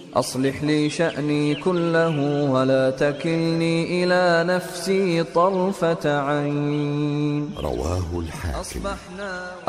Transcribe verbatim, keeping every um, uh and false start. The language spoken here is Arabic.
أصلح لي شأني كله ولا تكلني إلى نفسي طرفة عين. رواه الحاكم.